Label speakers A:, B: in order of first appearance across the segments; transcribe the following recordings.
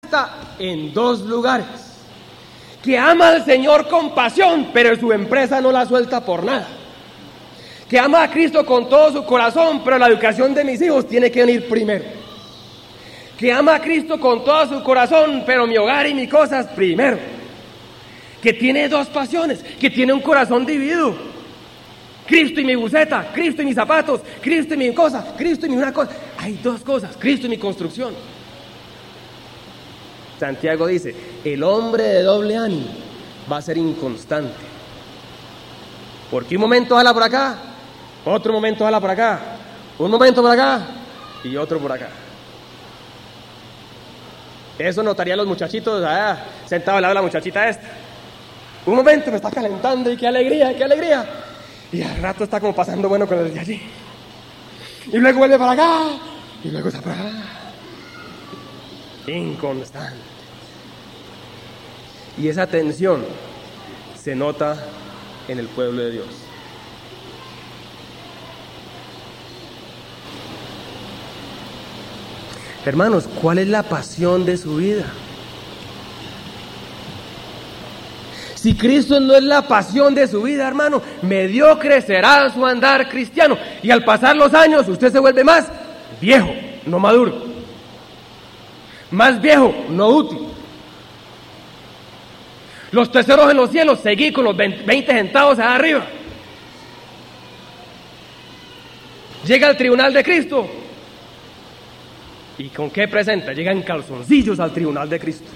A: está en 2 lugares. Que ama al Señor con pasión, pero su empresa no la suelta por nada. Que ama a Cristo con todo su corazón, pero la educación de mis hijos tiene que venir primero. Que ama a Cristo con todo su corazón, pero mi hogar y mis cosas primero. Que tiene 2 pasiones, que tiene un corazón dividido. Cristo y mi buceta, Cristo y mis zapatos, Cristo y mi cosa, Cristo y mi una cosa. Hay 2 cosas, Cristo y mi construcción. Santiago dice, el hombre de doble ánimo va a ser inconstante. Porque un momento jala por acá, otro momento jala por acá, un momento por acá y otro por acá. Eso notarían los muchachitos allá, sentados al lado de la muchachita esta. Un momento me está calentando y qué alegría, qué alegría. Y al rato está como pasando bueno con el de allí. Y luego vuelve para acá y luego está para acá. Inconstante. Y esa tensión se nota en el pueblo de Dios. Hermanos, ¿cuál es la pasión de su vida? Si Cristo no es la pasión de su vida, hermano, mediocre será su andar cristiano. Y al pasar los años, usted se vuelve más viejo, no maduro. Más viejo, no útil. Los tesoros en los cielos, seguí con los 20 centavos allá arriba. Llega al tribunal de Cristo. ¿Y con qué presenta? Llega en calzoncillos al tribunal de Cristo.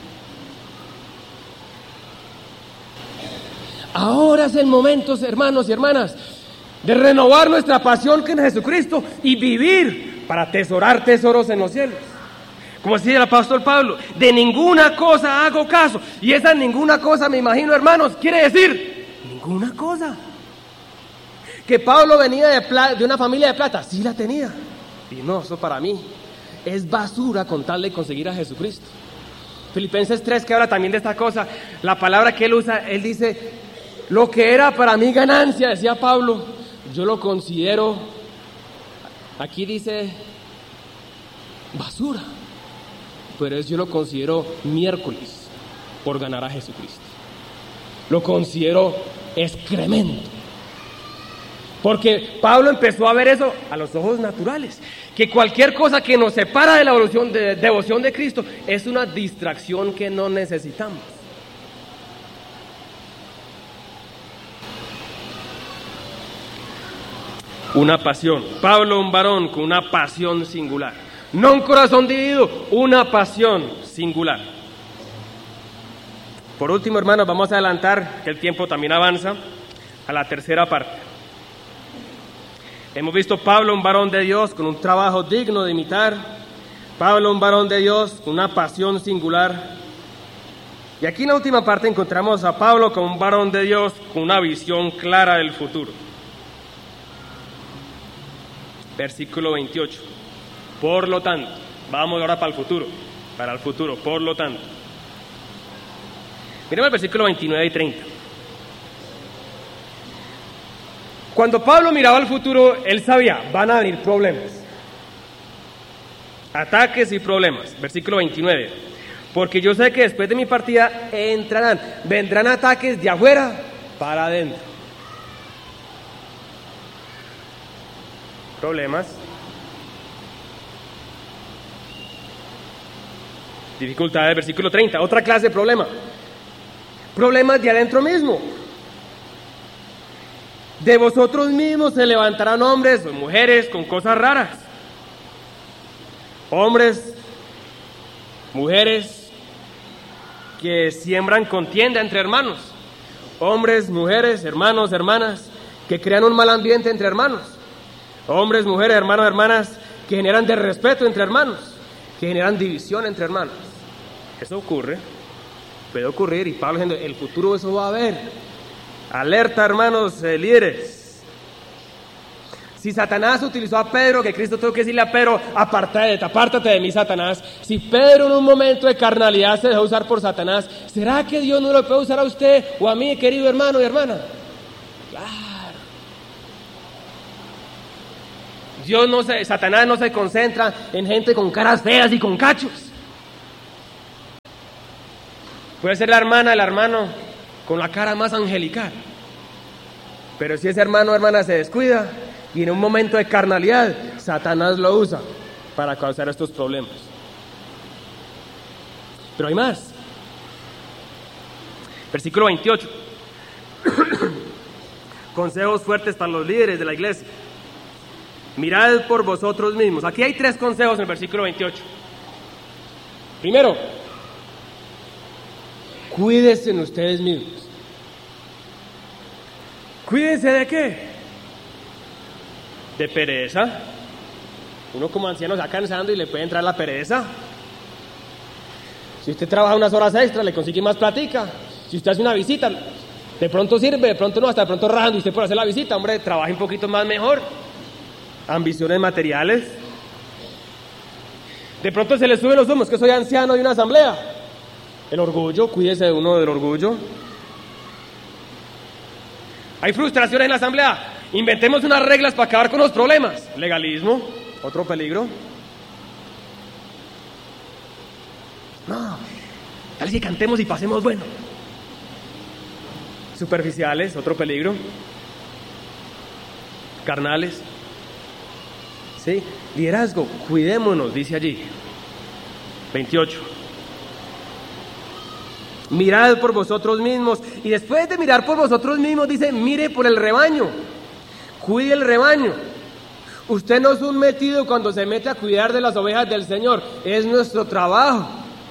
A: Ahora es el momento, hermanos y hermanas, de renovar nuestra pasión en Jesucristo y vivir para atesorar tesoros en los cielos. Como decía el apóstol Pablo, de ninguna cosa hago caso. Y esa ninguna cosa, me imagino, hermanos, quiere decir ninguna cosa. Que Pablo venía de una familia de plata, sí la tenía. Y no, eso para mí es basura con tal de conseguir a Jesucristo. Filipenses 3, que habla también de esta cosa, la palabra que él usa, él dice, lo que era para mí ganancia, decía Pablo, yo lo considero, aquí dice, basura. Pero yo lo considero miércoles por ganar a Jesucristo. Lo considero excremento. Porque Pablo empezó a ver eso a los ojos naturales. Que cualquier cosa que nos separa de la devoción de Cristo es una distracción que no necesitamos. Una pasión. Pablo, un varón con una pasión singular. No un corazón dividido, una pasión singular. Por último, hermanos, vamos a adelantar, que el tiempo también avanza, a la tercera parte. Hemos visto Pablo, un varón de Dios, con un trabajo digno de imitar. Pablo, un varón de Dios, con una pasión singular. Y aquí en la última parte encontramos a Pablo como un varón de Dios, con una visión clara del futuro. Versículo 28. Por lo tanto, vamos ahora para el futuro, por lo tanto. Miremos el versículo 29 y 30. Cuando Pablo miraba al futuro, él sabía, van a venir problemas. Ataques y problemas. Versículo 29. Porque yo sé que después de mi partida vendrán ataques de afuera para adentro. Problemas. Dificultades, versículo 30, otra clase de problema. Problemas de adentro mismo. De vosotros mismos se levantarán hombres o mujeres con cosas raras. Hombres, mujeres que siembran contienda entre hermanos. Hombres, mujeres, hermanos, hermanas que crean un mal ambiente entre hermanos. Hombres, mujeres, hermanos, hermanas que generan desrespeto entre hermanos, que generan división entre hermanos. Eso ocurre, puede ocurrir, y Pablo diciendo, el futuro eso va a haber. Alerta, hermanos, líderes. Si Satanás utilizó a Pedro, que Cristo tuvo que decirle a Pedro, apártate de mí, Satanás. Si Pedro en un momento de carnalidad se dejó usar por Satanás, ¿será que Dios no lo puede usar a usted o a mí, querido hermano y hermana? Claro. Satanás no se concentra en gente con caras feas y con cachos. Puede ser la hermana, el hermano con la cara más angelical. Pero si ese hermano o hermana se descuida y en un momento de carnalidad, Satanás lo usa para causar estos problemas. Pero hay más. Versículo 28. Consejos fuertes para los líderes de la iglesia. Mirad por vosotros mismos. Aquí hay 3 consejos en el versículo 28. Primero, cuídense en ustedes mismos. ¿Cuídense de qué? De pereza. Uno como anciano se va cansando y le puede entrar la pereza. Si usted trabaja unas horas extras, le consigue más platica. Si usted hace una visita, de pronto sirve, de pronto no, hasta de pronto rajando usted por hacer la visita. Hombre, trabaje un poquito más mejor. Ambiciones materiales. De pronto se le suben los humos, que soy anciano de una asamblea. El orgullo, cuídese de uno del orgullo. Hay frustraciones en la asamblea. Inventemos unas reglas para acabar con los problemas. Legalismo, otro peligro. No, tal vez que cantemos y pasemos bueno. Superficiales, otro peligro. Carnales. Sí, liderazgo, cuidémonos, dice allí. 28. Mirad por vosotros mismos. Y después de mirar por vosotros mismos, dice, mire por el rebaño. Cuide el rebaño. Usted no es un metido cuando se mete a cuidar de las ovejas del Señor. Es nuestro trabajo.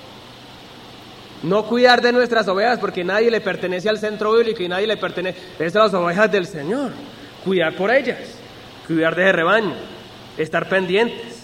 A: No cuidar de nuestras ovejas porque nadie le pertenece al centro bíblico y nadie le pertenece. Es a las ovejas del Señor. Cuidar por ellas. Cuidar de ese rebaño. Estar pendientes.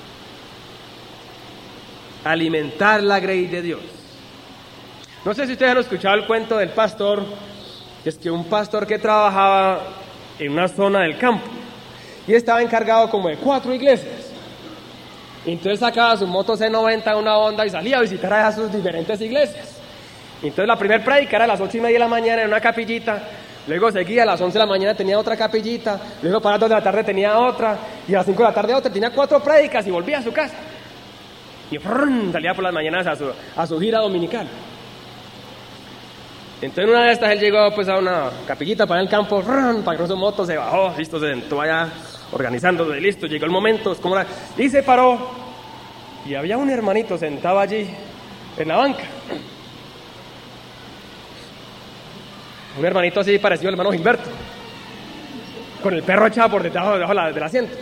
A: Alimentar la grey de Dios. No sé si ustedes han escuchado el cuento del pastor. Es que un pastor que trabajaba en una zona del campo y estaba encargado como de 4 iglesias. Y entonces sacaba su moto C90, una Honda y salía a visitar a sus diferentes iglesias. Y entonces la primera prédica era a las 8:30 de la mañana en una capillita. Luego seguía a las 11 de la mañana, tenía otra capillita. Luego para las 2 de la tarde tenía otra. Y a las 5 de la tarde otra. Tenía 4 prédicas y volvía a su casa. Y salía por las mañanas a su gira dominical. Entonces una de estas él llegó pues a una capillita para el campo, pagó su moto, se bajó, listo, se sentó allá organizándose, listo, llegó el momento, y se paró. Y había un hermanito sentado allí en la banca. Un hermanito así parecido al hermano Gilberto, con el perro echado por debajo del asiento.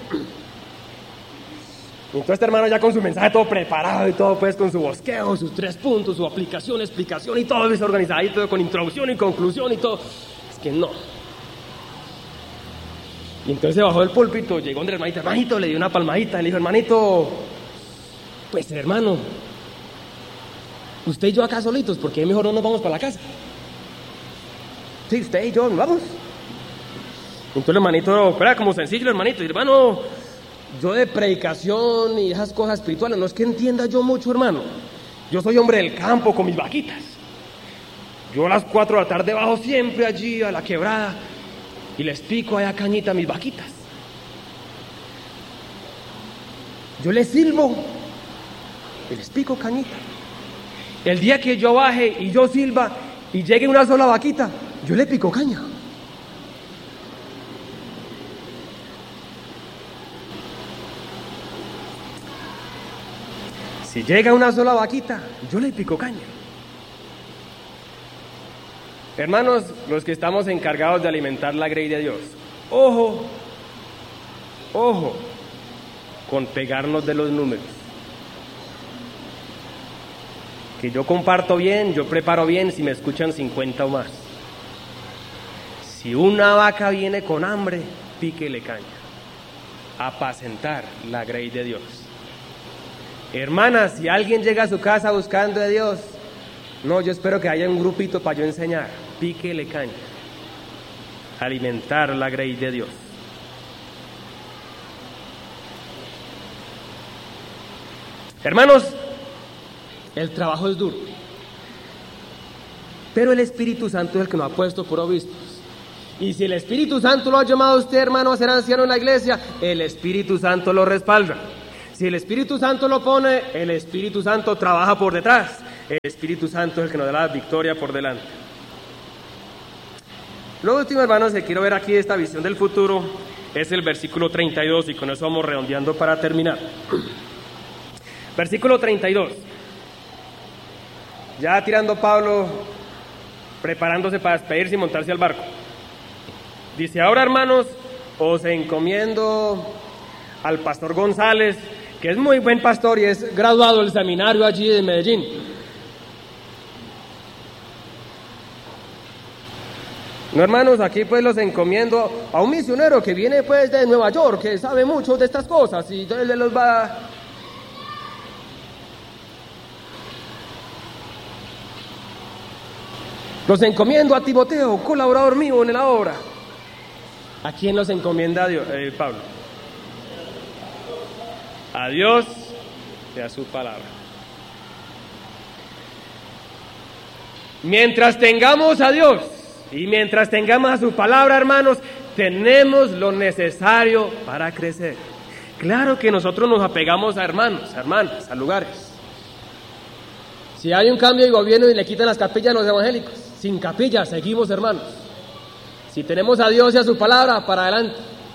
A: Y entonces este hermano ya con su mensaje todo preparado y todo pues con su bosqueo, sus 3 puntos, su aplicación, explicación y todo eso organizadito con introducción y conclusión y todo. Es que no. Y entonces se bajó del púlpito, llegó donde el hermanito, le dio una palmadita, le dijo, hermanito, pues hermano, usted y yo acá solitos, porque mejor no nos vamos para la casa. Sí, usted y yo, nos vamos. Entonces el hermanito, era como sencillo el hermanito, y hermano, yo de predicación y esas cosas espirituales, no es que entienda yo mucho, hermano. Yo soy hombre del campo con mis vaquitas. Yo a las 4 de la tarde bajo siempre allí a la quebrada y les pico allá cañita a mis vaquitas. Yo les silbo y les pico cañita. El día que yo baje y yo silba y llegue una sola vaquita, yo le pico caña. Si llega una sola vaquita, yo le pico caña. Hermanos, los que estamos encargados de alimentar la grey de Dios, ojo, ojo, con pegarnos de los números. Que yo comparto bien, yo preparo bien si me escuchan 50 o más. Si una vaca viene con hambre, píquele caña. Apacentar la grey de Dios. Hermanas, si alguien llega a su casa buscando de Dios, no, yo espero que haya un grupito para yo enseñar. Píquele caña. Alimentar la grey de Dios. Hermanos, el trabajo es duro, pero el Espíritu Santo es el que nos ha puesto por obispos. Y si el Espíritu Santo lo ha llamado a usted, hermano, a ser anciano en la iglesia, el Espíritu Santo lo respalda. Si el Espíritu Santo lo pone, el Espíritu Santo trabaja por detrás. el Espíritu Santo es el que nos da la victoria por delante. Lo último, hermanos, que quiero ver aquí de esta visión del futuro es el versículo 32, y con eso vamos redondeando para terminar. Versículo 32. Ya tirando Pablo, preparándose para despedirse y montarse al barco. Dice: ahora, hermanos, os encomiendo al pastor González, que es muy buen pastor y es graduado del seminario allí de Medellín. No, hermanos, aquí pues los encomiendo a un misionero que viene pues de Nueva York, que sabe mucho de estas cosas, y él los va... Los encomiendo a Timoteo, colaborador mío en la obra. ¿A quién los encomienda Dios, Pablo? A Dios y a su palabra. Mientras tengamos a Dios y mientras tengamos a su palabra, hermanos, tenemos lo necesario para crecer. Claro que nosotros nos apegamos a hermanos, hermanas, a lugares. Si hay un cambio de gobierno y le quitan las capillas a los evangélicos, sin capillas seguimos, hermanos. Si tenemos a Dios y a su palabra, para adelante.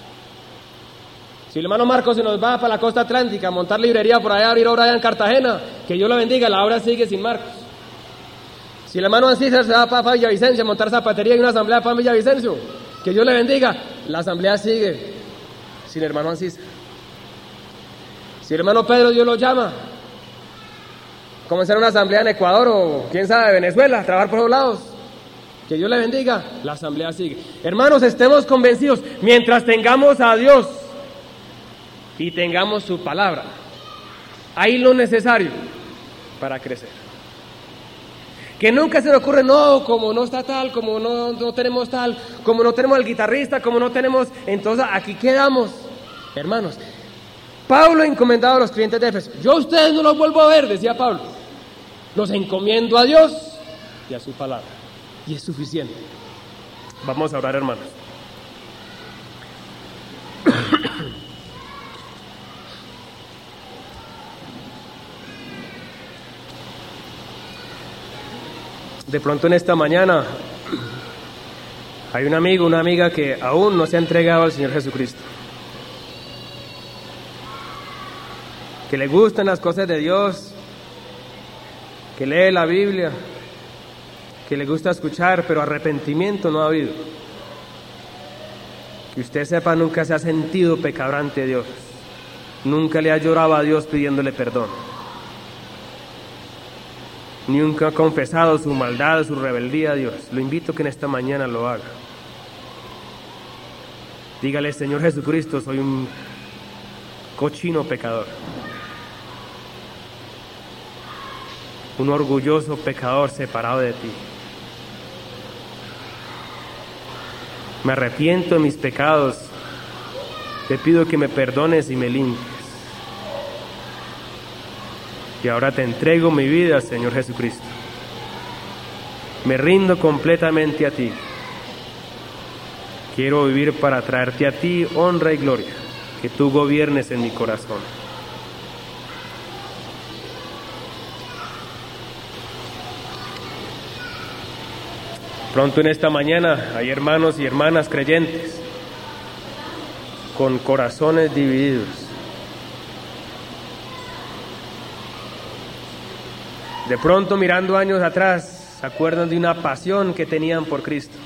A: Si el hermano Marcos se nos va para la costa atlántica a montar librería por allá, abrir obra allá en Cartagena, que Dios lo bendiga, la obra sigue sin Marcos. Si el hermano Ancísar se va para Villavicencio a montar zapatería y una asamblea para Villavicencio, que Dios le bendiga, la asamblea sigue sin el hermano Ancísar. Si el hermano Pedro Dios lo llama, comenzar una asamblea en Ecuador o quién sabe, Venezuela, trabajar por los lados, que Dios le bendiga, la asamblea sigue. Hermanos, estemos convencidos, mientras tengamos a Dios y tengamos su palabra, hay lo necesario para crecer. Que nunca se le ocurre, no, como no está tal, como no tenemos tal, como no tenemos el guitarrista, como no tenemos, entonces aquí quedamos. Hermanos, Pablo encomendaba a los creyentes de Éfeso: yo a ustedes no los vuelvo a ver, decía Pablo, los encomiendo a Dios y a su palabra, y es suficiente. Vamos a orar, hermanos. De pronto en esta mañana hay un amigo, una amiga que aún no se ha entregado al Señor Jesucristo, que le gustan las cosas de Dios, que lee la Biblia, que le gusta escuchar, pero arrepentimiento no ha habido. Que usted sepa, nunca se ha sentido pecador ante Dios, nunca le ha llorado a Dios pidiéndole perdón, nunca ha confesado su maldad, su rebeldía a Dios. Lo invito a que en esta mañana lo haga. Dígale: Señor Jesucristo, soy un cochino pecador, un orgulloso pecador separado de ti. Me arrepiento de mis pecados, te pido que me perdones y me limpies. Y ahora te entrego mi vida, Señor Jesucristo. Me rindo completamente a ti. Quiero vivir para traerte a ti honra y gloria, que tú gobiernes en mi corazón. Pronto en esta mañana hay hermanos y hermanas creyentes con corazones divididos. De pronto, mirando años atrás, se acuerdan de una pasión que tenían por Cristo.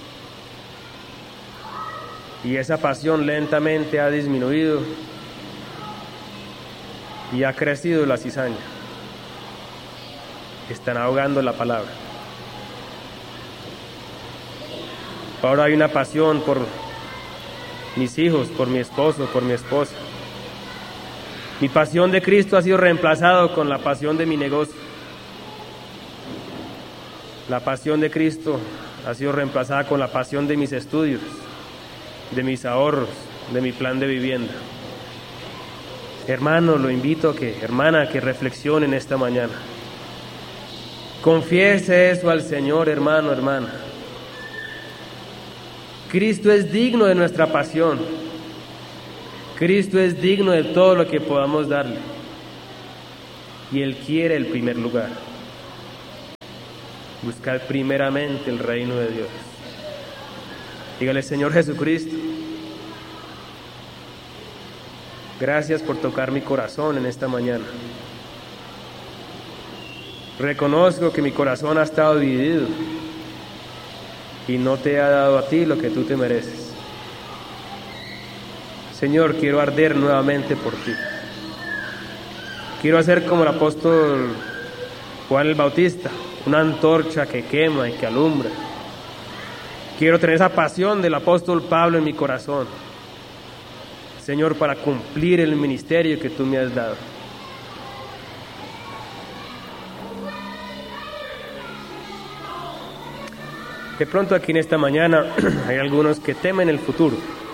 A: Y esa pasión lentamente ha disminuido y ha crecido la cizaña. Están ahogando la palabra. Ahora hay una pasión por mis hijos, por mi esposo, por mi esposa. Mi pasión de Cristo ha sido reemplazado con la pasión de mi negocio. La pasión de Cristo ha sido reemplazada con la pasión de mis estudios, de mis ahorros, de mi plan de vivienda. Hermano, lo invito a que, hermana, que reflexionen esta mañana. Confiese eso al Señor, hermano, hermana. Cristo es digno de nuestra pasión. Cristo es digno de todo lo que podamos darle. Y Él quiere el primer lugar. Buscad primeramente el reino de Dios. Dígale: Señor Jesucristo, gracias por tocar mi corazón en esta mañana. Reconozco que mi corazón ha estado dividido y no te ha dado a ti lo que tú te mereces. Señor, quiero arder nuevamente por ti. Quiero hacer como el apóstol Juan el Bautista, una antorcha que quema y que alumbra. Quiero tener esa pasión del apóstol Pablo en mi corazón, Señor, para cumplir el ministerio que tú me has dado. De pronto aquí en esta mañana hay algunos que temen el futuro.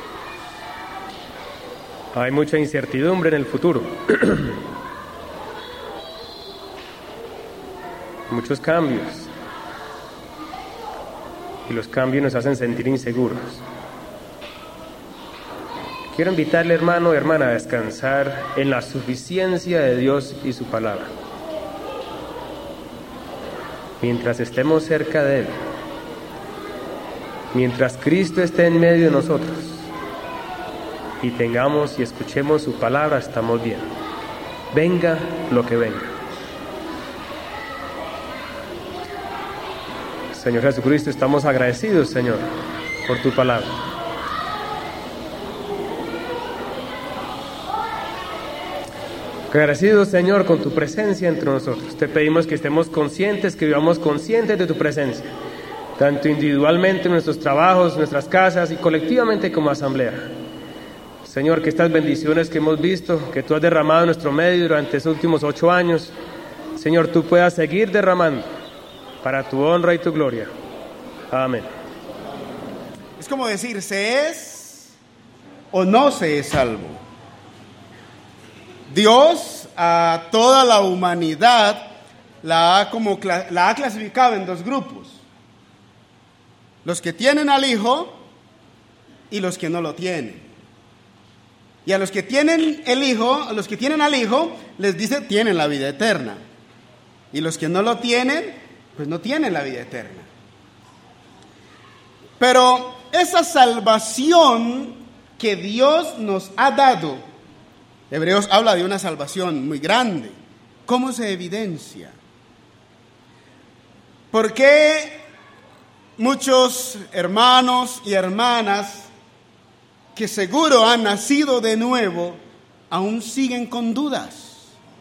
A: Hay mucha incertidumbre en el futuro. Muchos cambios. Y los cambios nos hacen sentir inseguros. Quiero invitarle, hermano y hermana, a descansar en la suficiencia de Dios y su palabra. Mientras estemos cerca de Él, mientras Cristo esté en medio de nosotros y tengamos y escuchemos su palabra, estamos bien. Venga lo que venga. Señor Jesucristo, estamos agradecidos, Señor, por tu palabra. Agradecidos, Señor, con tu presencia entre nosotros. Te pedimos que estemos conscientes, que vivamos conscientes de tu presencia, tanto individualmente en nuestros trabajos, nuestras casas y colectivamente como asamblea. Señor, que estas bendiciones que hemos visto, que tú has derramado en nuestro medio durante estos últimos 8 años, Señor, tú puedas seguir derramando para tu honra y tu gloria. Amén.
B: Es como decir, ¿se es o no se es salvo? Dios a toda la humanidad la ha clasificado en 2 grupos. Los que tienen al Hijo y los que no lo tienen. Y a los que tienen el Hijo, a los que tienen al Hijo, les dice, tienen la vida eterna. Y los que no lo tienen, pues no tienen la vida eterna. Pero esa salvación que Dios nos ha dado, Hebreos habla de una salvación muy grande. ¿Cómo se evidencia? ¿Por qué muchos hermanos y hermanas que seguro han nacido de nuevo aún siguen con dudas?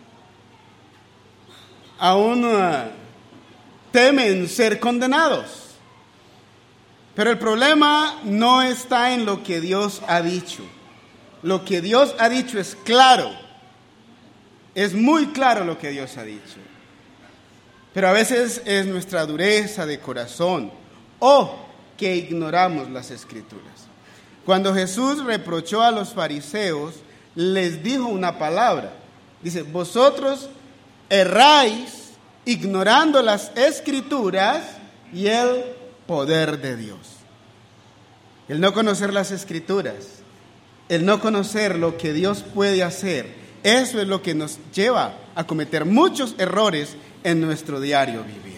B: Aún temen ser condenados. Pero el problema no está en lo que Dios ha dicho. Lo que Dios ha dicho es claro. Es muy claro lo que Dios ha dicho. Pero a veces es nuestra dureza de corazón o que ignoramos las Escrituras. Cuando Jesús reprochó a los fariseos, les dijo una palabra. Dice, vosotros erráis ignorando las Escrituras y el poder de Dios. El no conocer las Escrituras, el no conocer lo que Dios puede hacer, eso es lo que nos lleva a cometer muchos errores en nuestro diario vivir.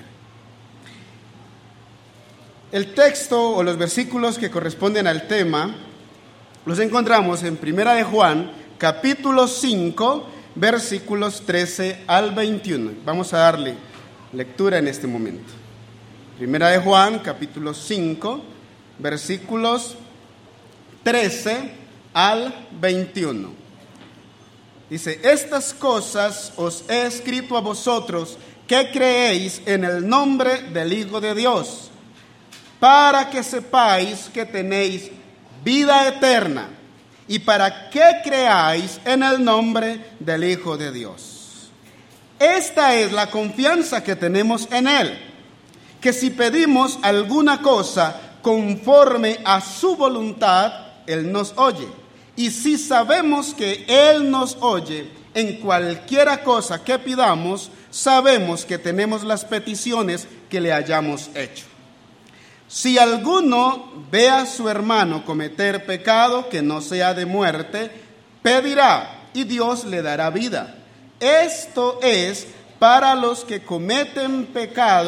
B: El texto o los versículos que corresponden al tema los encontramos en 1 de Juan, capítulo 5, versículos 13 al 21. Vamos a darle lectura en este momento. 1 de Juan, capítulo 5, versículos 13 al 21. Dice, estas cosas os he escrito a vosotros que creéis en el nombre del Hijo de Dios, para que sepáis que tenéis vida eterna, y para que creáis en el nombre del Hijo de Dios. Esta es la confianza que tenemos en Él, que si pedimos alguna cosa conforme a su voluntad, Él nos oye. Y si sabemos que Él nos oye en cualquiera cosa que pidamos, sabemos que tenemos las peticiones que le hayamos hecho. Si alguno ve a su hermano cometer pecado que no sea de muerte, pedirá y Dios le dará vida. Esto es para los que cometen pecado que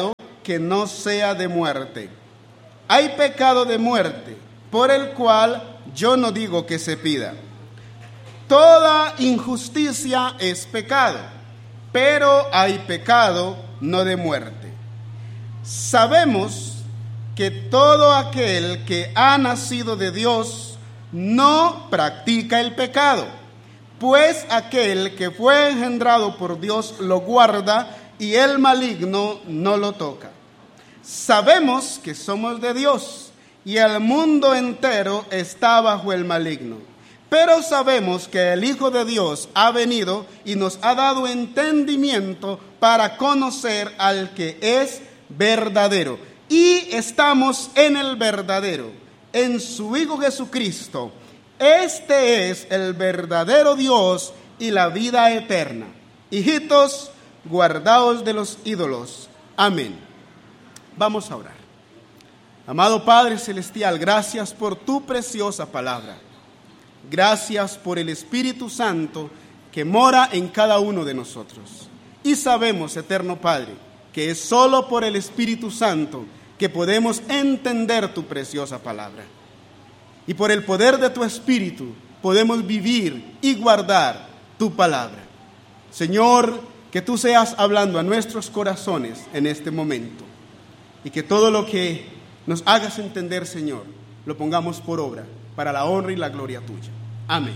B: que no sea de muerte. Hay pecado de muerte, por el cual yo no digo que se pida. Toda injusticia es pecado, pero hay pecado no de muerte. Sabemos que todo aquel que ha nacido de Dios no practica el pecado, pues aquel que fue engendrado por Dios lo guarda y el maligno no lo toca. Sabemos que somos de Dios y el mundo entero está bajo el maligno. Pero sabemos que el Hijo de Dios ha venido y nos ha dado entendimiento para conocer al que es verdadero. Y estamos en el verdadero, en su Hijo Jesucristo. Este es el verdadero Dios y la vida eterna. Hijitos, guardaos de los ídolos. Amén. Vamos a orar. Amado Padre Celestial, gracias por tu preciosa palabra. Gracias por el Espíritu Santo que mora en cada uno de nosotros. Y sabemos, eterno Padre, que es solo por el Espíritu Santo que podemos entender tu preciosa palabra. Y por el poder de tu Espíritu podemos vivir y guardar tu palabra. Señor, que tú seas hablando a nuestros corazones en este momento. Y que todo lo que nos hagas entender, Señor, lo pongamos por obra para la honra y la gloria tuya. Amén.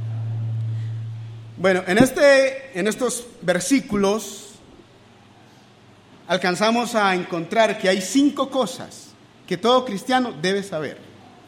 B: Bueno, en estos versículos alcanzamos a encontrar que hay 5 cosas que todo cristiano debe saber.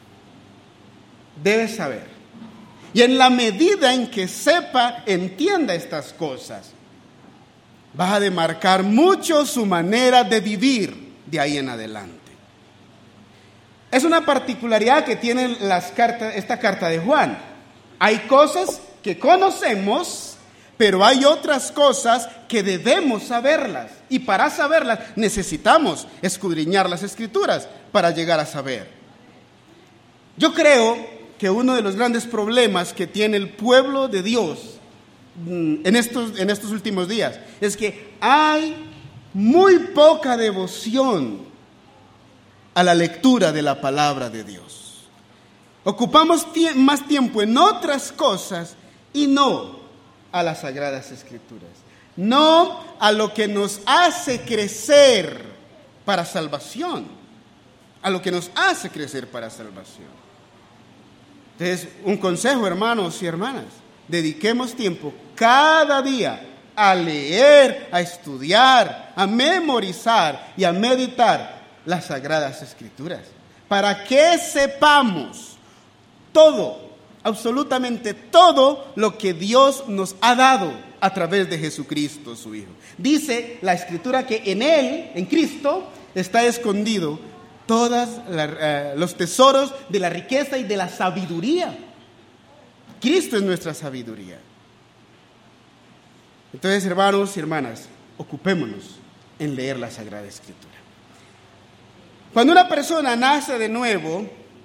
B: Debe saber. Y en la medida en que sepa, entienda estas cosas, va a demarcar mucho su manera de vivir de ahí en adelante. Es una particularidad que tiene esta carta de Juan. Hay cosas que conocemos, pero hay otras cosas que debemos saberlas. Y para saberlas necesitamos escudriñar las Escrituras para llegar a saber. Yo creo que uno de los grandes problemas que tiene el pueblo de Dios en estos últimos días es que hay muy poca devoción a la lectura de la palabra de Dios. Ocupamos más tiempo en otras cosas y no a las Sagradas Escrituras, no a lo que nos hace crecer para salvación, a lo que nos hace crecer para salvación. Entonces, un consejo, hermanos y hermanas, dediquemos tiempo cada día a leer, a estudiar, a memorizar y a meditar las Sagradas Escrituras, para que sepamos todo, absolutamente todo lo que Dios nos ha dado a través de Jesucristo, su Hijo. Dice la Escritura que en Él, en Cristo, está escondido todos los tesoros de la riqueza y de la sabiduría. Cristo es nuestra sabiduría. Entonces, hermanos y hermanas, ocupémonos en leer la Sagrada Escritura. Cuando una persona nace de nuevo,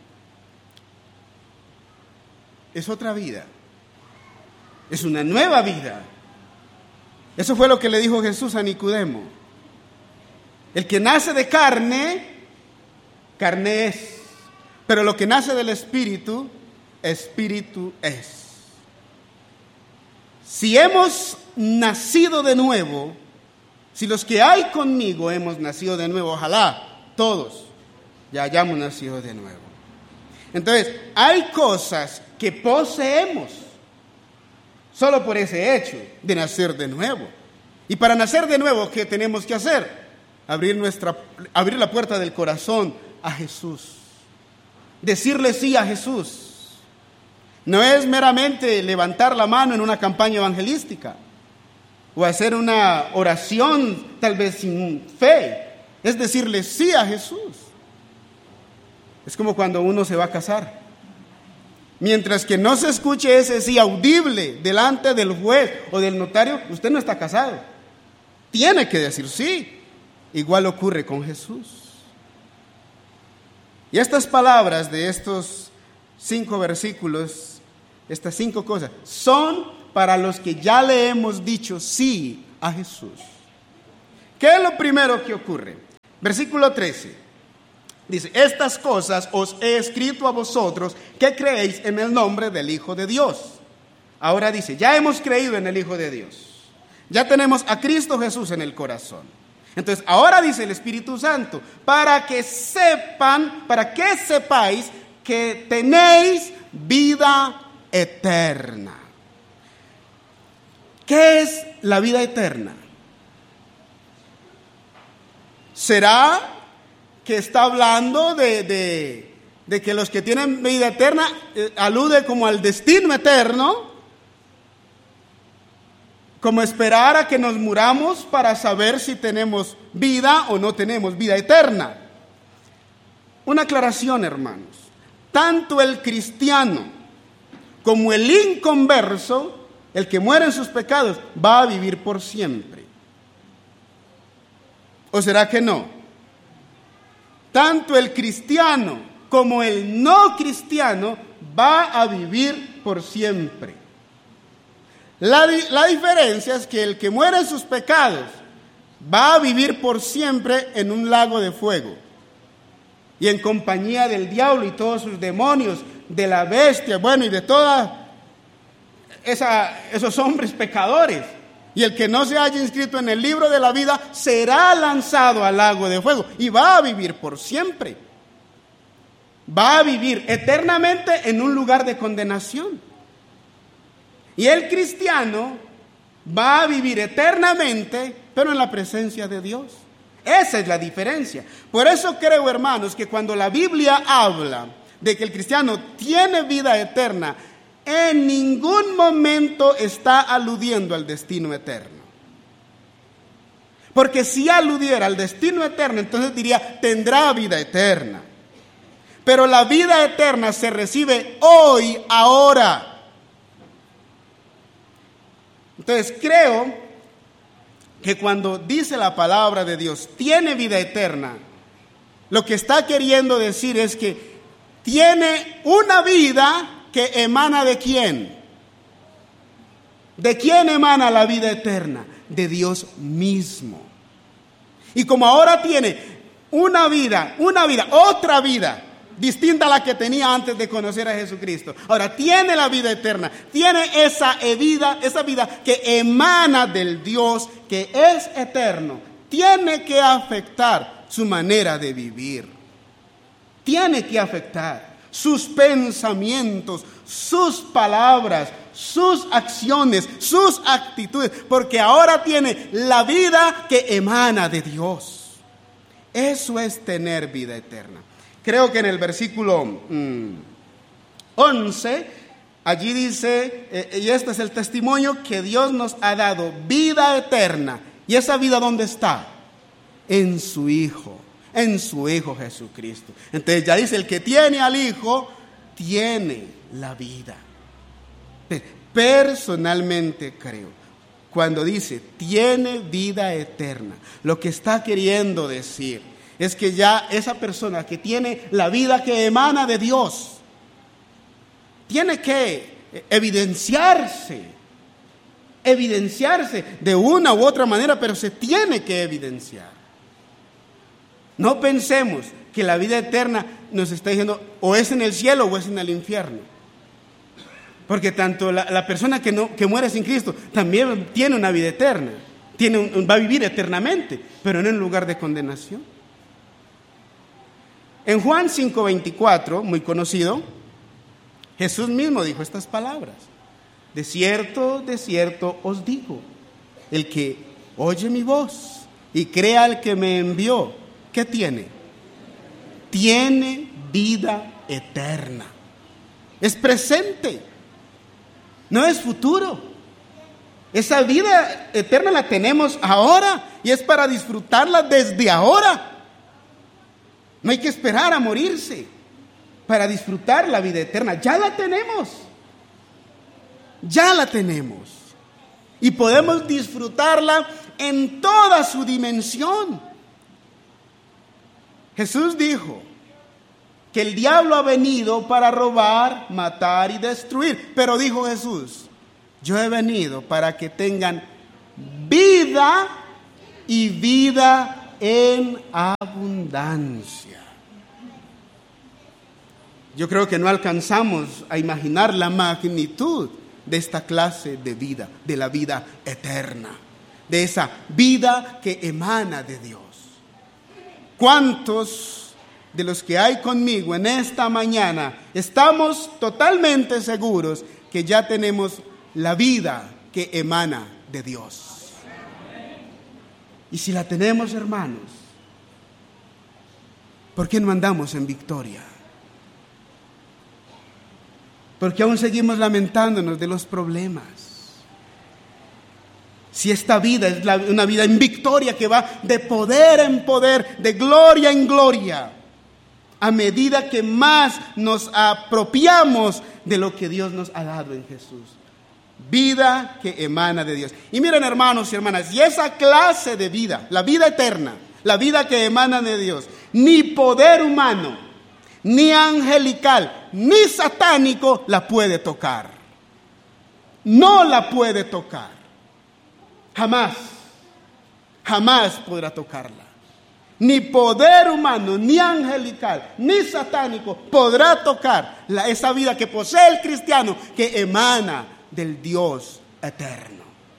B: es otra vida, es una nueva vida. Eso fue lo que le dijo Jesús a Nicodemo. El que nace de carne, carne es, pero lo que nace del Espíritu, Espíritu es. Si hemos nacido de nuevo, si los que hay conmigo hemos nacido de nuevo, ojalá todos ya hayamos nacido de nuevo. Entonces, hay cosas que poseemos solo por ese hecho de nacer de nuevo. Y para nacer de nuevo, ¿qué tenemos que hacer? Abrir la puerta del corazón a Jesús. Decirle sí a Jesús. No es meramente levantar la mano en una campaña evangelística o hacer una oración tal vez sin fe. Es decirle sí a Jesús. Es como cuando uno se va a casar. Mientras que no se escuche ese sí audible delante del juez o del notario, usted no está casado. Tiene que decir sí. Igual ocurre con Jesús. Y estas palabras de estos 5 versículos, estas 5 cosas, son para los que ya le hemos dicho sí a Jesús. ¿Qué es lo primero que ocurre? Versículo 13. Dice, estas cosas os he escrito a vosotros que creéis en el nombre del Hijo de Dios. Ahora dice, ya hemos creído en el Hijo de Dios. Ya tenemos a Cristo Jesús en el corazón. Entonces, ahora dice el Espíritu Santo, para que sepáis que tenéis vida eterna. ¿Qué es la vida eterna? ¿Será que está hablando de que los que tienen vida eterna alude como al destino eterno? Como esperar a que nos muramos para saber si tenemos vida o no tenemos vida eterna. Una aclaración, hermanos. Tanto el cristiano como el inconverso, el que muere en sus pecados, va a vivir por siempre. ¿O será que no? Tanto el cristiano como el no cristiano va a vivir por siempre. La diferencia es que el que muere en sus pecados va a vivir por siempre en un lago de fuego y en compañía del diablo y todos sus demonios, de la bestia, bueno, y de todos esos hombres pecadores. Y el que no se haya inscrito en el libro de la vida será lanzado al lago de fuego y va a vivir por siempre. Va a vivir eternamente en un lugar de condenación. Y el cristiano va a vivir eternamente, pero en la presencia de Dios. Esa es la diferencia. Por eso creo, hermanos, que cuando la Biblia habla de que el cristiano tiene vida eterna, en ningún momento está aludiendo al destino eterno. Porque si aludiera al destino eterno, entonces diría, tendrá vida eterna. Pero la vida eterna se recibe hoy, ahora. Entonces creo que cuando dice la palabra de Dios, tiene vida eterna, lo que está queriendo decir es que tiene una vida que emana ¿de quién? ¿De quién emana la vida eterna? De Dios mismo. Y como ahora tiene otra vida, distinta a la que tenía antes de conocer a Jesucristo. Ahora tiene la vida eterna, tiene esa vida que emana del Dios que es eterno. Tiene que afectar su manera de vivir. Tiene que afectar sus pensamientos, sus palabras, sus acciones, sus actitudes, porque ahora tiene la vida que emana de Dios. Eso es tener vida eterna. Creo que en el versículo 11, allí dice, y este es el testimonio que Dios nos ha dado, vida eterna. ¿Y esa vida dónde está? En su Hijo Jesucristo. Entonces ya dice, el que tiene al Hijo, tiene la vida. Personalmente creo, cuando dice, tiene vida eterna, lo que está queriendo decir es que ya esa persona que tiene la vida que emana de Dios, tiene que evidenciarse de una u otra manera, pero se tiene que evidenciar. No pensemos que la vida eterna nos está diciendo o es en el cielo o es en el infierno. Porque tanto la persona que muere sin Cristo también tiene una vida eterna, va a vivir eternamente, pero no en lugar de condenación. En Juan 5:24, muy conocido, Jesús mismo dijo estas palabras: de cierto os digo, el que oye mi voz y crea al que me envió, ¿qué tiene? Tiene vida eterna. Es presente, no es futuro. Esa vida eterna la tenemos ahora y es para disfrutarla desde ahora. No hay que esperar a morirse para disfrutar la vida eterna. Ya la tenemos. Ya la tenemos. Y podemos disfrutarla en toda su dimensión. Jesús dijo que el diablo ha venido para robar, matar y destruir. Pero dijo Jesús, yo he venido para que tengan vida y vida en abundancia. Yo creo que no alcanzamos a imaginar la magnitud de esta clase de vida, de la vida eterna, de esa vida que emana de Dios. ¿Cuántos de los que hay conmigo en esta mañana estamos totalmente seguros que ya tenemos la vida que emana de Dios? Y si la tenemos, hermanos, ¿por qué no andamos en victoria? ¿Por qué aún seguimos lamentándonos de los problemas? Si esta vida es una vida en victoria que va de poder en poder, de gloria en gloria, a medida que más nos apropiamos de lo que Dios nos ha dado en Jesús. Vida que emana de Dios. Y miren, hermanos y hermanas, y esa clase de vida, la vida eterna, la vida que emana de Dios, ni poder humano, ni angelical, ni satánico la puede tocar. No la puede tocar. Jamás, jamás podrá tocarla. Ni poder humano, ni angelical, ni satánico podrá tocar esa vida que posee el cristiano, que emana del Dios eterno.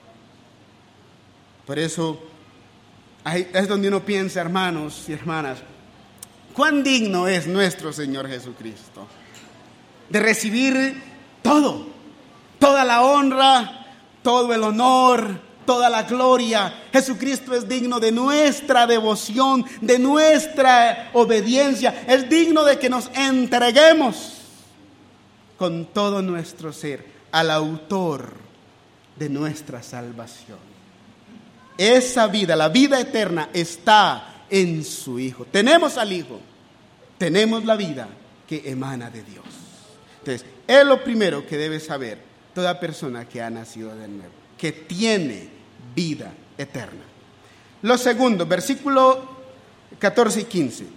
B: Por eso es donde uno piensa, hermanos y hermanas, cuán digno es nuestro Señor Jesucristo de recibir todo, toda la honra, todo el honor, toda la gloria. Jesucristo es digno de nuestra devoción, de nuestra obediencia. Es digno de que nos entreguemos con todo nuestro ser al autor de nuestra salvación. Esa vida, la vida eterna, está en su Hijo. Tenemos al Hijo, tenemos la vida que emana de Dios. Entonces, es lo primero que debe saber toda persona que ha nacido de nuevo, que tiene vida eterna. Lo segundo, versículo 14 y 15.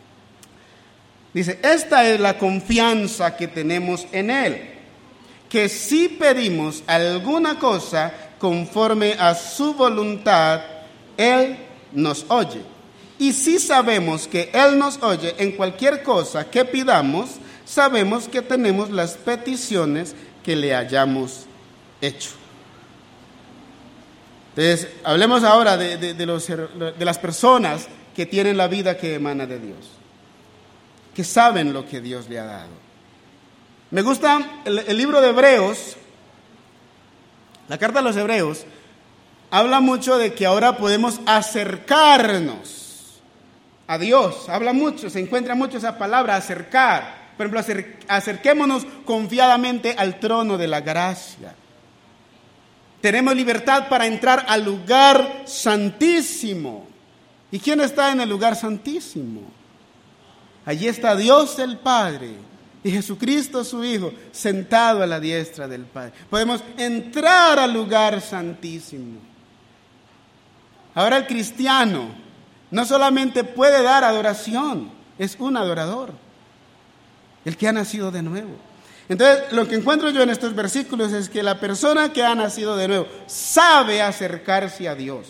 B: Dice, esta es la confianza que tenemos en Él, que si pedimos alguna cosa conforme a su voluntad, Él nos oye. Y si sabemos que Él nos oye en cualquier cosa que pidamos, sabemos que tenemos las peticiones que le hayamos hecho. Entonces, hablemos ahora de las personas que tienen la vida que emana de Dios, que saben lo que Dios le ha dado. Me gusta el libro de Hebreos, la carta a los Hebreos, habla mucho de que ahora podemos acercarnos a Dios. Habla mucho, se encuentra mucho esa palabra, acercar. Por ejemplo, acerquémonos confiadamente al trono de la gracia. Tenemos libertad para entrar al lugar santísimo. ¿Y quién está en el lugar santísimo? Allí está Dios el Padre y Jesucristo su Hijo, sentado a la diestra del Padre. Podemos entrar al lugar santísimo. Ahora el cristiano no solamente puede dar adoración, es un adorador, el que ha nacido de nuevo. Entonces, lo que encuentro yo en estos versículos es que la persona que ha nacido de nuevo sabe acercarse a Dios.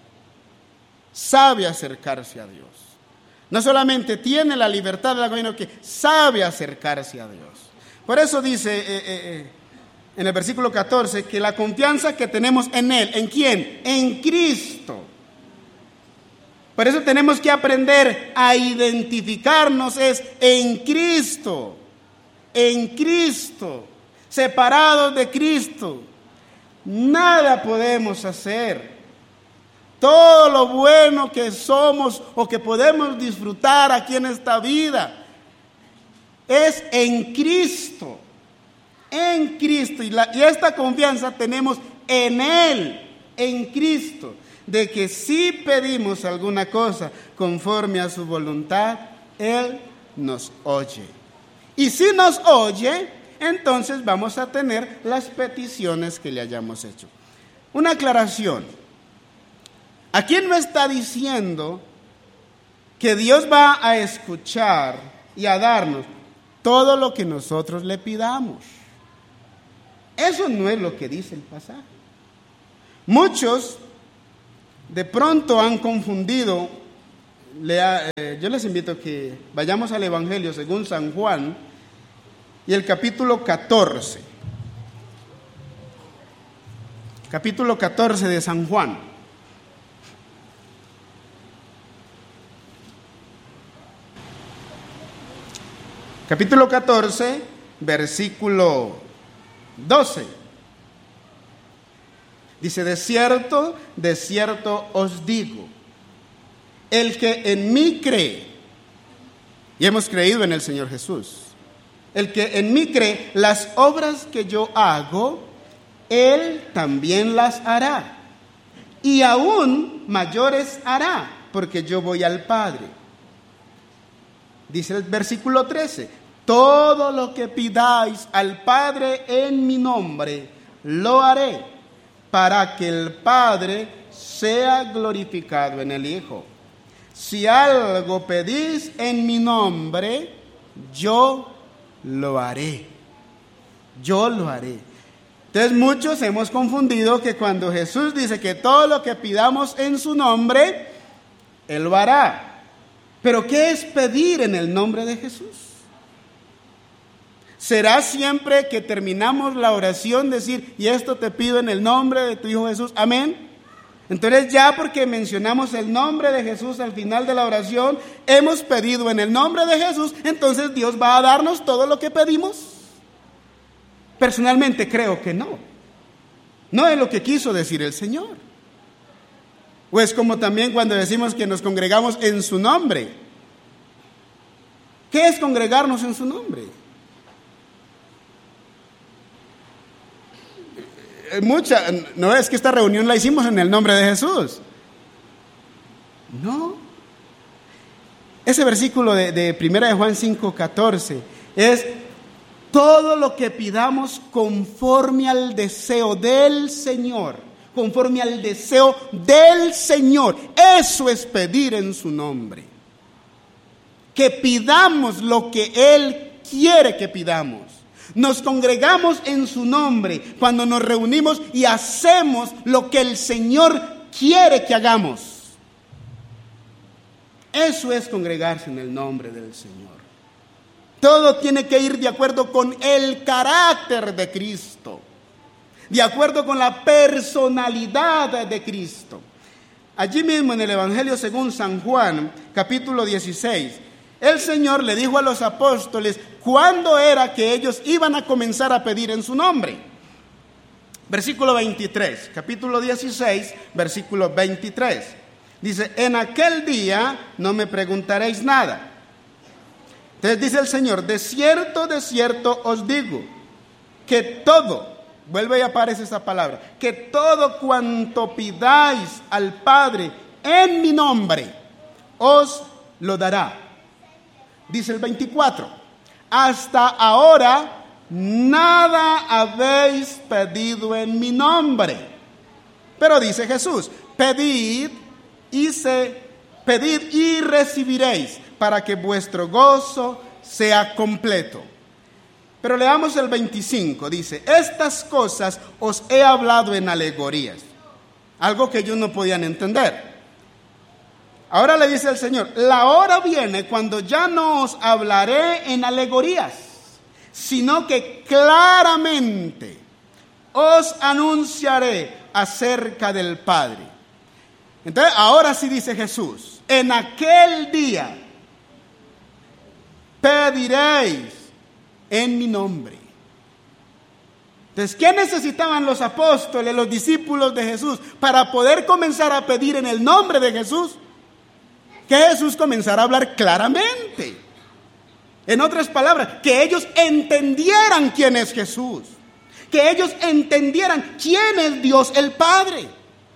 B: Sabe acercarse a Dios. No solamente tiene la libertad de la sino que sabe acercarse a Dios. Por eso dice en el versículo 14 que la confianza que tenemos en Él, ¿en quién? En Cristo. Por eso tenemos que aprender a identificarnos es en Cristo. En Cristo, separados de Cristo, nada podemos hacer. Todo lo bueno que somos o que podemos disfrutar aquí en esta vida es en Cristo. En Cristo. Y esta confianza tenemos en Él, en Cristo, de que si pedimos alguna cosa conforme a su voluntad, Él nos oye. Y si nos oye, entonces vamos a tener las peticiones que le hayamos hecho. Una aclaración. Aquí no está diciendo que Dios va a escuchar y a darnos todo lo que nosotros le pidamos. Eso no es lo que dice el pasaje. Muchos de pronto han confundido yo les invito a que vayamos al Evangelio según San Juan y el capítulo 14. Capítulo 14 de San Juan. Capítulo 14, versículo 12. Dice: de cierto os digo, el que en mí cree, y hemos creído en el Señor Jesús, el que en mí cree, las obras que yo hago, Él también las hará, y aún mayores hará, porque yo voy al Padre. Dice el versículo 13: todo lo que pidáis al Padre en mi nombre, lo haré, para que el Padre sea glorificado en el Hijo. Si algo pedís en mi nombre, yo lo haré. Yo lo haré. Entonces muchos hemos confundido que cuando Jesús dice que todo lo que pidamos en su nombre, Él lo hará. Pero ¿qué es pedir en el nombre de Jesús? ¿Será siempre que terminamos la oración decir, y esto te pido en el nombre de tu Hijo Jesús? Amén. Entonces ya porque mencionamos el nombre de Jesús al final de la oración, hemos pedido en el nombre de Jesús, entonces Dios va a darnos todo lo que pedimos. Personalmente creo que no. No es lo que quiso decir el Señor. O es como también cuando decimos que nos congregamos en su nombre. ¿Qué es congregarnos en su nombre? No es que esta reunión la hicimos en el nombre de Jesús. No. Ese versículo de 1 de Juan 5:14 es todo lo que pidamos conforme al deseo del Señor. Conforme al deseo del Señor. Eso es pedir en su nombre. Que pidamos lo que Él quiere que pidamos. Nos congregamos en su nombre cuando nos reunimos y hacemos lo que el Señor quiere que hagamos. Eso es congregarse en el nombre del Señor. Todo tiene que ir de acuerdo con el carácter de Cristo, de acuerdo con la personalidad de Cristo. Allí mismo en el Evangelio según San Juan, capítulo 16, el Señor le dijo a los apóstoles cuándo era que ellos iban a comenzar a pedir en su nombre. Versículo 23, capítulo 16, versículo 23. Dice: en aquel día no me preguntaréis nada. Entonces dice el Señor: de cierto os digo, que todo, vuelve y aparece esa palabra, que todo cuanto pidáis al Padre en mi nombre, os lo dará. Dice el 24: hasta ahora nada habéis pedido en mi nombre. Pero dice Jesús: pedid y recibiréis, para que vuestro gozo sea completo. Pero leamos el 25, dice: estas cosas os he hablado en alegorías. Algo que ellos no podían entender. Ahora le dice el Señor: la hora viene cuando ya no os hablaré en alegorías, sino que claramente os anunciaré acerca del Padre. Entonces, ahora sí dice Jesús: en aquel día pediréis en mi nombre. Entonces, ¿qué necesitaban los apóstoles, los discípulos de Jesús, para poder comenzar a pedir en el nombre de Jesús? Que Jesús comenzara a hablar claramente. En otras palabras, que ellos entendieran quién es Jesús. Que ellos entendieran quién es Dios el Padre.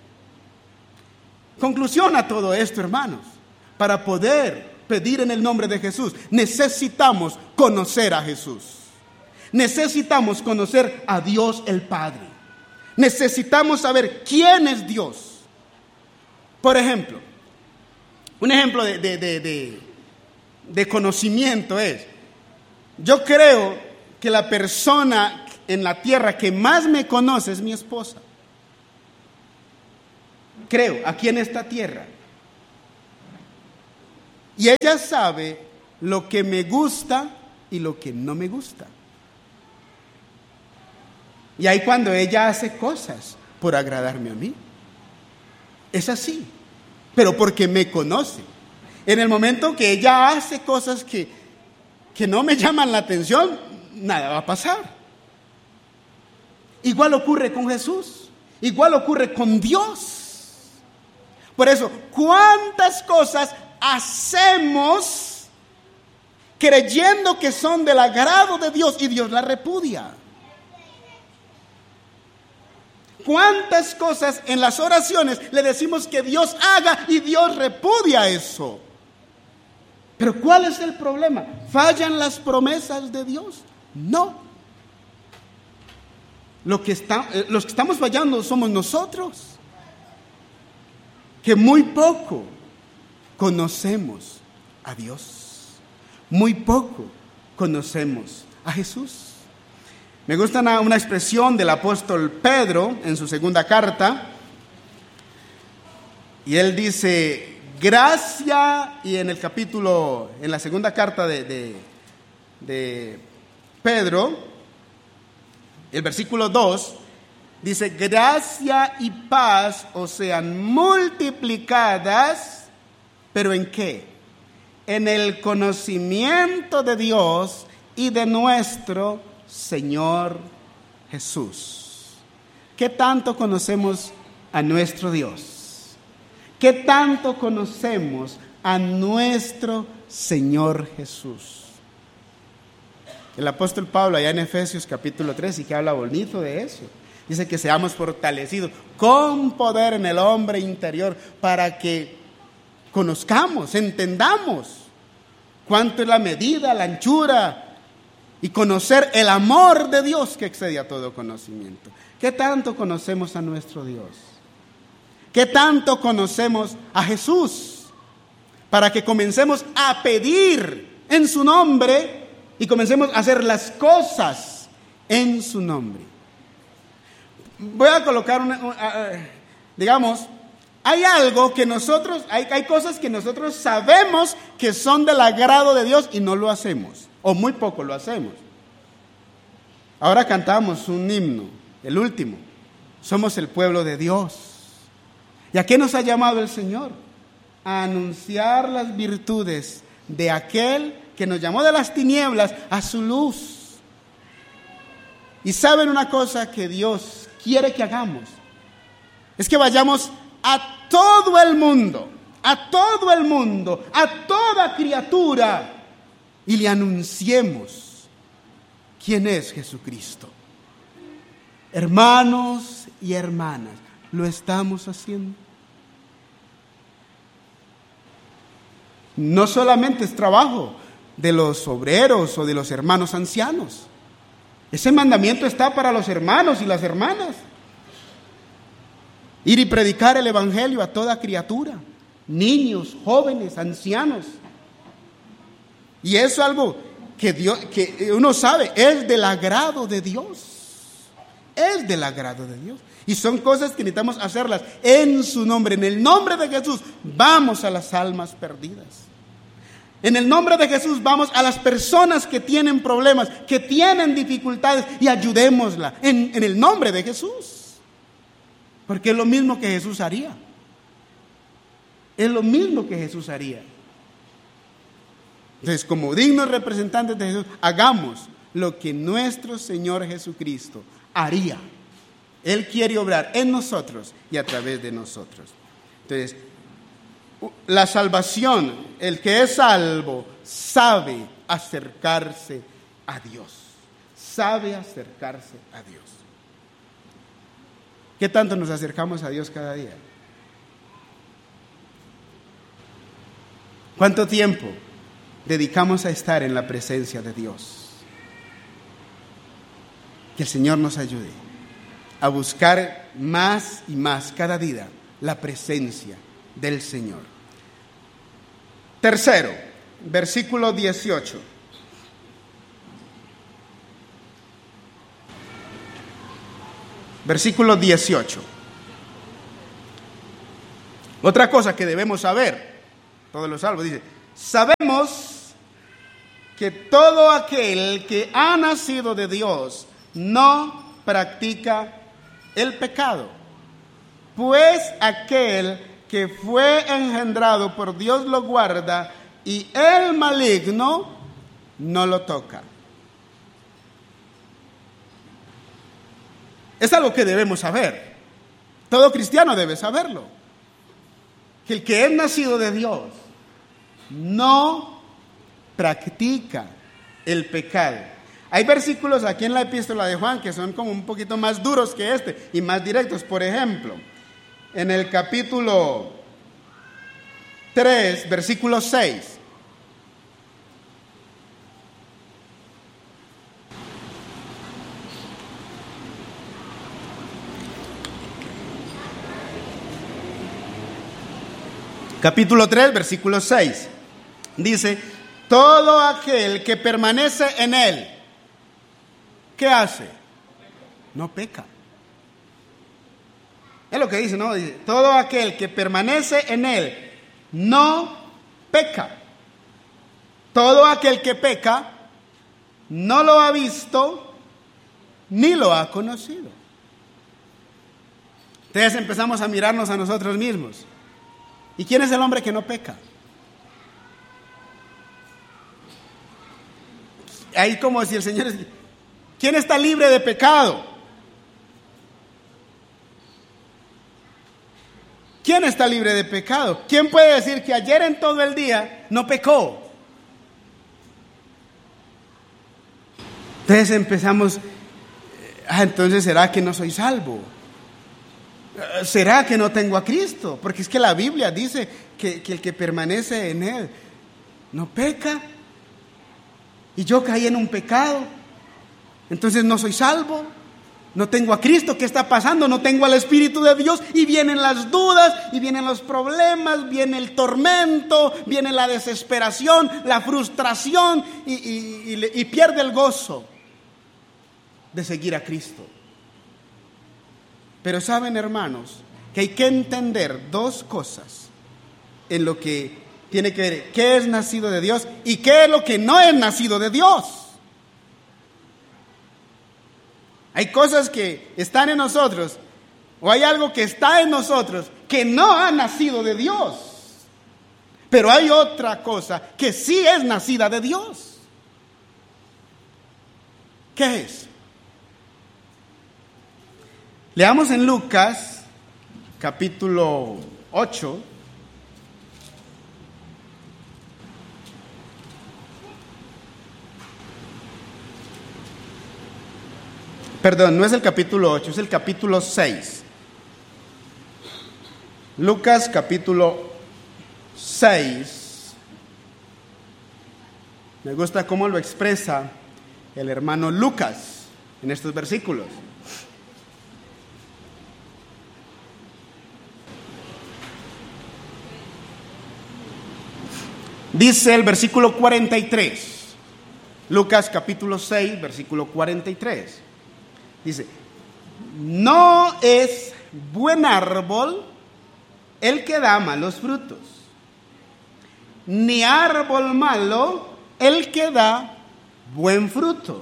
B: Conclusión a todo esto, hermanos. Para poder pedir en el nombre de Jesús, necesitamos conocer a Jesús. Necesitamos conocer a Dios el Padre. Necesitamos saber quién es Dios. Por ejemplo, un ejemplo de conocimiento es: yo creo que la persona en la tierra que más me conoce es mi esposa. Creo, aquí en esta tierra. Y ella sabe lo que me gusta y lo que no me gusta. Y ahí cuando ella hace cosas por agradarme a mí. Es así, pero porque me conoce. En el momento que ella hace cosas que no me llaman la atención, nada va a pasar. Igual ocurre con Jesús, igual ocurre con Dios. Por eso, ¿cuántas cosas hacemos creyendo que son del agrado de Dios y Dios las repudia? ¿Cuántas cosas en las oraciones le decimos que Dios haga y Dios repudia eso? Pero ¿cuál es el problema? ¿Fallan las promesas de Dios? No. Los que estamos fallando somos nosotros, que muy poco conocemos a Dios, muy poco conocemos a Jesús. Me gusta una expresión del apóstol Pedro en su segunda carta, y él dice, gracia, y en la segunda carta de Pedro, el versículo 2, dice, gracia y paz os sean multiplicadas, ¿pero en qué? En el conocimiento de Dios y de nuestro Señor Jesús. ¿Qué tanto conocemos a nuestro Dios? ¿Qué tanto conocemos a nuestro Señor Jesús? El apóstol Pablo allá en Efesios capítulo 3 y que habla bonito de eso. Dice que seamos fortalecidos con poder en el hombre interior para que conozcamos, entendamos cuánto es la medida, la anchura y conocer el amor de Dios que excede a todo conocimiento. ¿Qué tanto conocemos a nuestro Dios? ¿Qué tanto conocemos a Jesús? Para que comencemos a pedir en su nombre y comencemos a hacer las cosas en su nombre. Voy a colocar digamos, hay algo que nosotros, hay cosas que nosotros sabemos que son del agrado de Dios y no lo hacemos, o muy poco lo hacemos. Ahora cantamos un himno, el último, somos el pueblo de Dios. ¿Y a qué nos ha llamado el Señor? A anunciar las virtudes de aquel que nos llamó de las tinieblas a su luz. Y saben una cosa que Dios quiere que hagamos, es que vayamos a todo el mundo, a toda criatura, y le anunciemos quién es Jesucristo. Hermanos y hermanas, ¿lo estamos haciendo? No solamente es trabajo de los obreros o de los hermanos ancianos. Ese mandamiento está para los hermanos y las hermanas. Ir y predicar el evangelio a toda criatura, niños, jóvenes, ancianos. Y eso es algo que uno sabe, es del agrado de Dios. Es del agrado de Dios. Y son cosas que necesitamos hacerlas en su nombre. En el nombre de Jesús vamos a las almas perdidas. En el nombre de Jesús vamos a las personas que tienen problemas, que tienen dificultades, y ayudémosla en el nombre de Jesús. Porque es lo mismo que Jesús haría. Es lo mismo que Jesús haría. Entonces, como dignos representantes de Jesús, hagamos lo que nuestro Señor Jesucristo haría. Él quiere obrar en nosotros y a través de nosotros. Entonces, la salvación, el que es salvo, sabe acercarse a Dios. Sabe acercarse a Dios. ¿Qué tanto nos acercamos a Dios cada día? ¿Cuánto tiempo dedicamos a estar en la presencia de Dios? Que el Señor nos ayude a buscar más y más cada día la presencia del Señor. Tercero, versículo 18. Versículo 18. Otra cosa que debemos saber, todos los salvos, dice, Sabemos que todo aquel que ha nacido de Dios no practica el pecado, pues aquel que fue engendrado por Dios lo guarda y el maligno no lo toca. Es algo que debemos saber. Todo cristiano debe saberlo. Que el que es nacido de Dios no practica el pecado. Hay versículos aquí en la epístola de Juan que son como un poquito más duros que este y más directos. Por ejemplo, en el capítulo 3, versículo 6. Capítulo 3, versículo 6. Dice, todo aquel que permanece en él, ¿qué hace? No peca. Es lo que dice, ¿no? Dice, todo aquel que permanece en él, no peca. Todo aquel que peca, no lo ha visto, ni lo ha conocido. Entonces empezamos a mirarnos a nosotros mismos. ¿Y quién es el hombre que no peca? Ahí como si el Señor... ¿Quién está libre de pecado? ¿Quién está libre de pecado? ¿Quién puede decir que ayer en todo el día no pecó? Entonces empezamos... entonces ¿será que no soy salvo? ¿Será que no tengo a Cristo? Porque es que la Biblia dice que el que permanece en Él no peca. Y yo caí en un pecado. Entonces no soy salvo. No tengo a Cristo. ¿Qué está pasando? No tengo al Espíritu de Dios. Y vienen las dudas, y vienen los problemas, viene el tormento, viene la desesperación, la frustración, y pierde el gozo de seguir a Cristo. Pero saben, hermanos, que hay que entender dos cosas en lo que tiene que ver qué es nacido de Dios y qué es lo que no es nacido de Dios. Hay cosas que están en nosotros, o hay algo que está en nosotros que no ha nacido de Dios. Pero hay otra cosa que sí es nacida de Dios. ¿Qué es? Leamos en Lucas, capítulo 8. Perdón, no es el capítulo 8, es el capítulo 6. Lucas, capítulo 6. Me gusta cómo lo expresa el hermano Lucas en estos versículos. Dice el versículo 43, Lucas capítulo 6, versículo 43. Dice, no es buen árbol el que da malos frutos, ni árbol malo el que da buen fruto.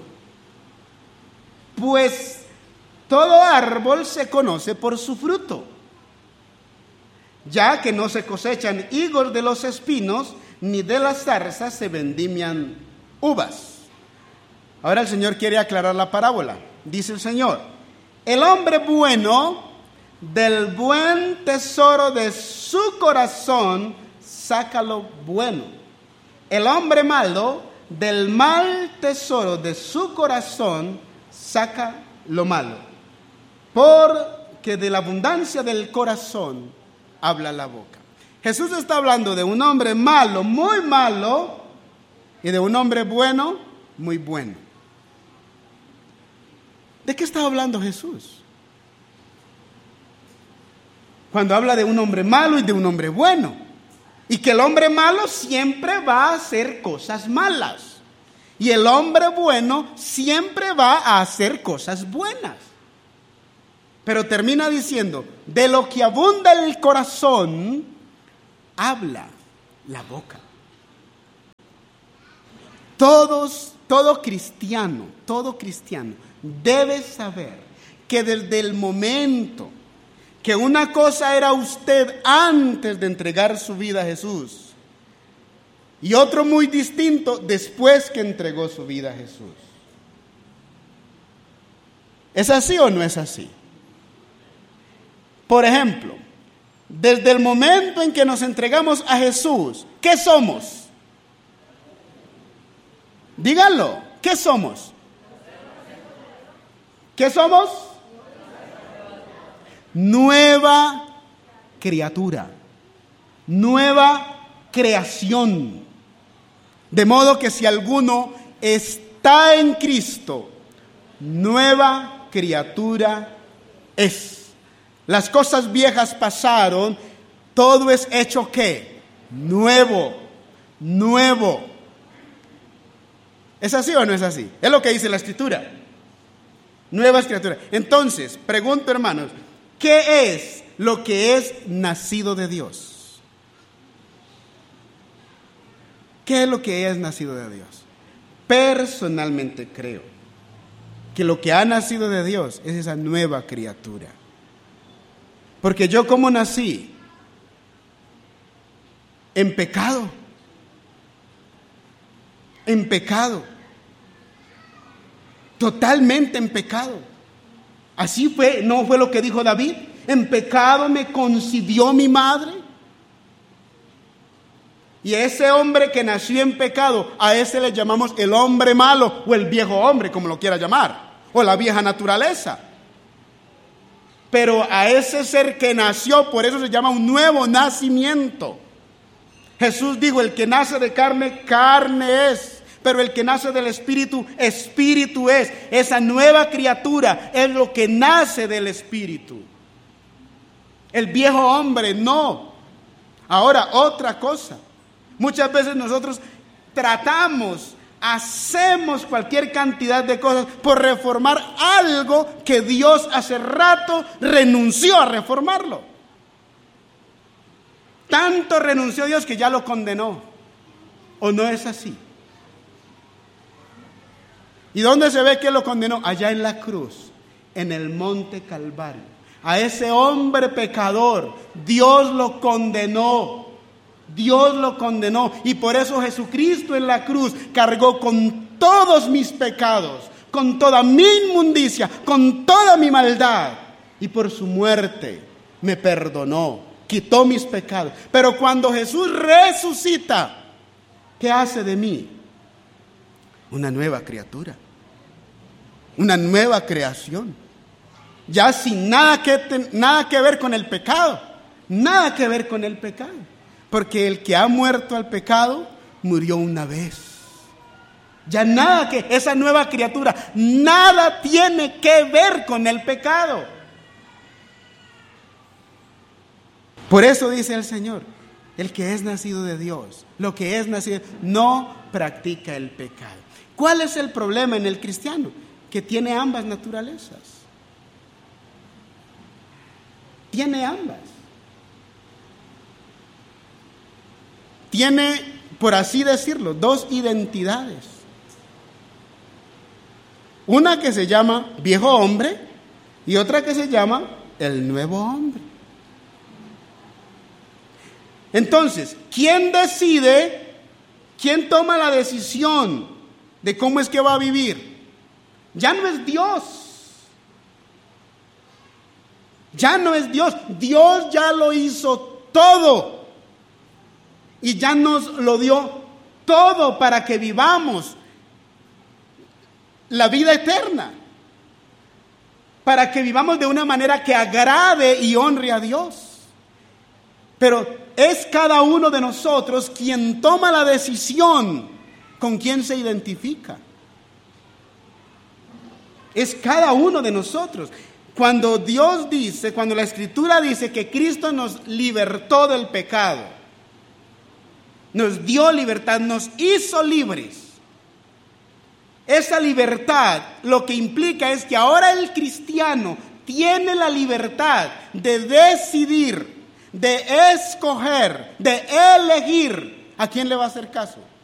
B: Pues todo árbol se conoce por su fruto. Ya que no se cosechan higos de los espinos, ni de las zarzas se vendimian uvas. Ahora el Señor quiere aclarar la parábola. Dice el Señor, el hombre bueno del buen tesoro de su corazón saca lo bueno. El hombre malo del mal tesoro de su corazón saca lo malo. Porque de la abundancia del corazón habla la boca. Jesús está hablando de un hombre malo, muy malo, y de un hombre bueno, muy bueno. ¿De qué está hablando Jesús? Cuando habla de un hombre malo y de un hombre bueno. Y que el hombre malo siempre va a hacer cosas malas. Y el hombre bueno siempre va a hacer cosas buenas. Pero termina diciendo, de lo que abunda el corazón, habla la boca. todo cristiano debe saber que desde el momento que una cosa era usted antes de entregar su vida a Jesús y otro muy distinto después que entregó su vida a Jesús. ¿Es así o no es así? Por ejemplo, desde el momento en que nos entregamos a Jesús, ¿qué somos? Díganlo, ¿qué somos? ¿Qué somos? Nueva criatura, nueva creación. De modo que si alguno está en Cristo, nueva criatura es. Las cosas viejas pasaron, todo es hecho ¿qué? Nuevo. ¿Es así o no es así? Es lo que dice la Escritura. Nuevas criaturas. Entonces, pregunto, hermanos, ¿qué es lo que es nacido de Dios? ¿Qué es lo que es nacido de Dios? Personalmente creo que lo que ha nacido de Dios es esa nueva criatura. Porque yo, ¿cómo nací? En pecado. En pecado. Totalmente en pecado. Así fue, ¿no fue lo que dijo David? En pecado me concibió mi madre. Y ese hombre que nació en pecado, a ese le llamamos el hombre malo o el viejo hombre, como lo quiera llamar, o la vieja naturaleza. Pero a ese ser que nació, por eso se llama un nuevo nacimiento. Jesús dijo, el que nace de carne, carne es. Pero el que nace del Espíritu, Espíritu es. Esa nueva criatura es lo que nace del Espíritu. El viejo hombre no. Ahora, otra cosa. Muchas veces nosotros hacemos cualquier cantidad de cosas por reformar algo que Dios hace rato renunció a reformarlo. Tanto renunció Dios que ya lo condenó. ¿O no es así? ¿Y dónde se ve que lo condenó? Allá en la cruz, en el monte Calvario. A ese hombre pecador, Dios lo condenó. Dios lo condenó. Y por eso Jesucristo en la cruz cargó con todos mis pecados, con toda mi inmundicia, con toda mi maldad. Y por su muerte me perdonó, quitó mis pecados. Pero cuando Jesús resucita, ¿qué hace de mí? Una nueva criatura. Una nueva creación. Ya sin nada que ver con el pecado. Nada que ver con el pecado. Porque el que ha muerto al pecado, murió una vez. Ya nada que, esa nueva criatura, nada tiene que ver con el pecado. Por eso dice el Señor, el que es nacido de Dios, lo que es nacido, no practica el pecado. ¿Cuál es el problema en el cristiano? Que tiene ambas naturalezas. Tiene ambas. Tiene, por así decirlo, dos identidades. Una que se llama viejo hombre y otra que se llama el nuevo hombre. Entonces, ¿quién decide? ¿Quién toma la decisión de cómo es que va a vivir? Ya no es Dios. Ya no es Dios. Dios ya lo hizo todo. Y ya nos lo dio todo para que vivamos la vida eterna. Para que vivamos de una manera que agrade y honre a Dios. Pero es cada uno de nosotros quien toma la decisión con quién se identifica. Es cada uno de nosotros. Cuando Dios dice, cuando la Escritura dice que Cristo nos libertó del pecado, nos dio libertad, nos hizo libres. Esa libertad lo que implica es que ahora el cristiano tiene la libertad de decidir, de escoger, de elegir a quién le va a hacer caso.